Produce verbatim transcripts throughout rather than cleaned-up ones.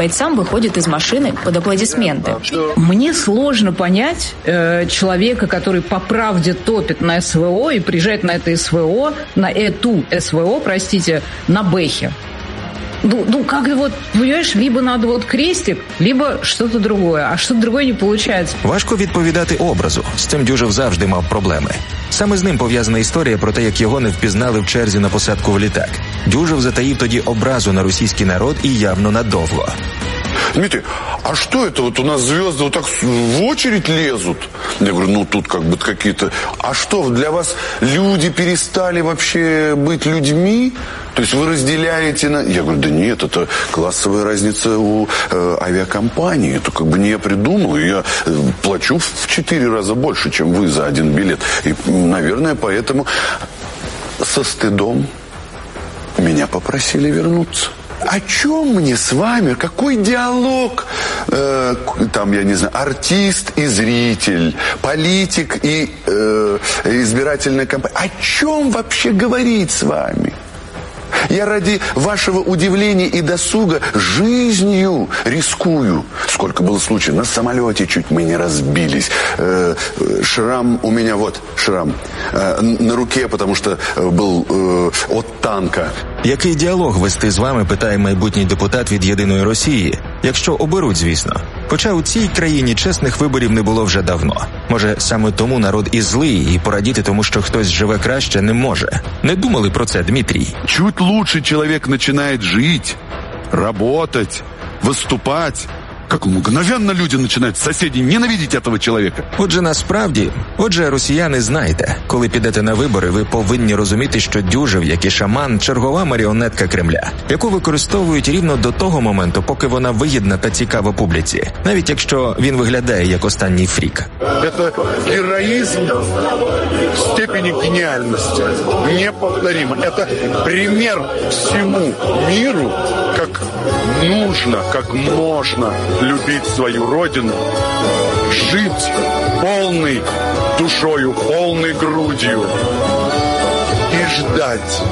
бойцам выходит из машины под аплодисменты. Мне сложно понять э, человека, который по правде топит на СВО и приезжает на это СВО, на эту СВО, простите, на Бэхе. Ну, ну, как вот, понимаешь, либо надо вот крестик, либо что-то другое, а что-то другое не получается. Важко відповідати образу. З цим Дюжев завжди мав проблеми. Саме з ним пов'язана історія про те, як його не впізнали в черзі на посадку в літак. Дюжев затаїв тоді образу на російський народ і явно надовго. Дмитрий, а что это вот у нас звезды вот так в очередь лезут? Я говорю, ну тут как бы какие-то... А что, для вас люди перестали вообще быть людьми? То есть вы разделяете на... Я говорю, да нет, это классовая разница у э, авиакомпании. Это как бы не я придумал. Я э, плачу в четыре раза больше, чем вы за один билет. И, наверное, поэтому со стыдом меня попросили вернуться. О чем мне с вами? Какой диалог? Э, там, я не знаю, артист и зритель, политик и э, избирательная кампания. О чем вообще говорить с вами? Я ради вашего удивления и досуга жизнью рискую. Сколько было случаев. На самолете чуть мы не разбились. Э, шрам у меня, вот, шрам. Э, на руке, потому что был э, от танка. Який діалог вести з вами, питає майбутній депутат від «Єдиної Росії», якщо оберуть, звісно. Хоча у цій країні чесних виборів не було вже давно. Може, саме тому народ і злий, і порадіти тому, що хтось живе краще, не може. Не думали про це, Дмитрій? Чуть лучше человек начинает жить, работать, выступать, как мгновенно люди начинают, соседи, ненавидеть этого человека. Отже, насправді, отже, росіяни, знайте, коли підете на вибори, ви повинні розуміти, що Дюжев, як і шаман, чергова маріонетка Кремля, яку використовують рівно до того моменту, поки вона вигідна та цікава публіці, навіть якщо він виглядає як останній фрік. Это героизм степени гениальности, неповторимо. Это пример всему миру, как нужно, как можно любить свою родину, жить полной душою, полной грудью и ждать,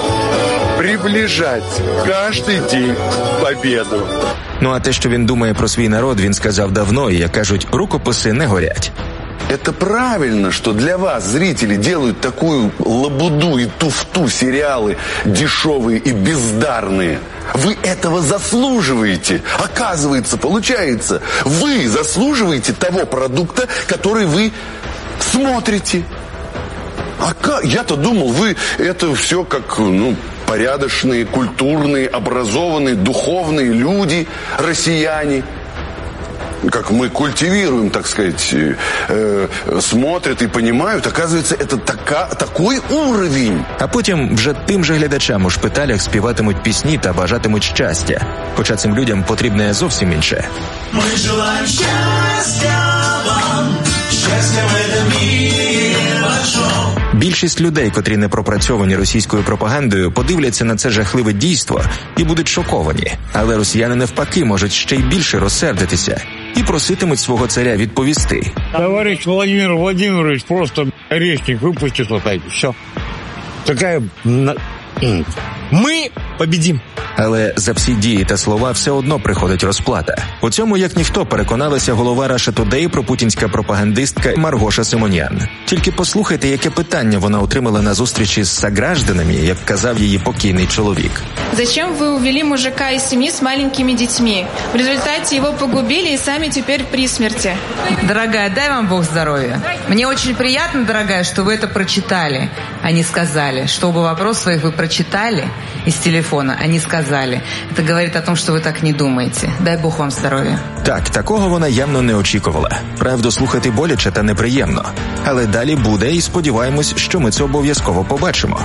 приближать каждый день победу. Ну а те, що він думає про свій народ, він сказав давно, і, як кажуть, рукописи не горять. Это правильно, что для вас зрители делают такую лабуду и туфту, сериалы дешевые и бездарные. Вы этого заслуживаете. Оказывается, получается, вы заслуживаете того продукта, который вы смотрите. А как? Я-то думал, вы это все как, ну, порядочные, культурные, образованные, духовные люди, россияне. Как мы культивируем, так сказать, э, смотрят и понимают, оказывается, это така, такой уровень. А потім вже тим же глядачам у шпиталях співатимуть пісні та бажатимуть щастя. Хоча цим людям потрібне зовсім інше. Ми желаємо щастя вам, щастя в этом мире большом. Більшість людей, котрі не пропрацьовані російською пропагандою, подивляться на це жахливе дійство і будуть шоковані. Але росіяни навпаки можуть ще й більше розсердитися і проситимуть свого царя відповісти. Товарищ Владимир Владимирович просто орешник выпустит опять. Все. Такая... Ми побідім. Але за всі дії та слова все одно приходить розплата. У цьому, як ніхто, переконалася голова Russia Today пропутінська пропагандистка Маргоша Симонян. Тільки послухайте, яке питання вона отримала на зустрічі з согражданами, як казав її покійний чоловік. Зачем вы увели мужика из семьи с маленькими детьми? В результате его погубили и сами теперь при смерти. Дорогая, дай вам Бог здоровья. Мне очень приятно, дорогая, что вы это прочитали, а не сказали. Что оба вопроса своих вы прочитали из телефона, а не сказали. Это говорит о том, что вы так не думаете. Дай Бог вам здоров'я. Так, такого вона явно не очікувала. Правду слухати боляче та неприємно. Але далі буде, і сподіваємось, що ми це обов'язково побачимо.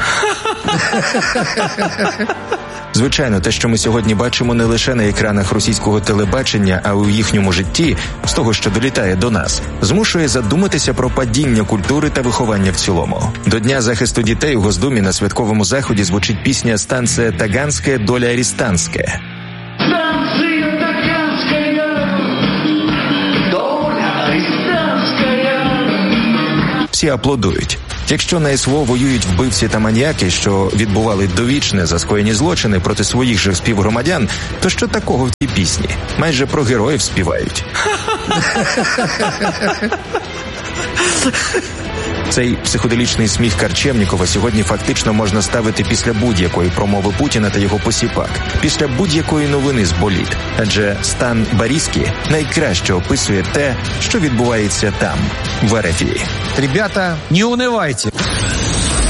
Звичайно, те, що ми сьогодні бачимо не лише на екранах російського телебачення, а у їхньому житті, з того, що долітає до нас, змушує задуматися про падіння культури та виховання в цілому. До Дня захисту дітей у Госдумі на святковому заході звучить пісня «Станція Таганська, доля Арістанська». Станция Таганская, доля Арістанська. Всі аплодують. Якщо на СВО воюють вбивці та маніяки, що відбували довічне за скоєні злочини проти своїх же співгромадян, то що такого в цій пісні? Майже про героїв співають. Цей психоделічний сміх Карчевнікова сьогодні фактично можна ставити після будь-якої промови Путіна та його посіпак, після будь-якої новини з боліт. Адже стан Борізьки найкраще описує те, що відбувається там, в РФ. Ребята, не унывайте.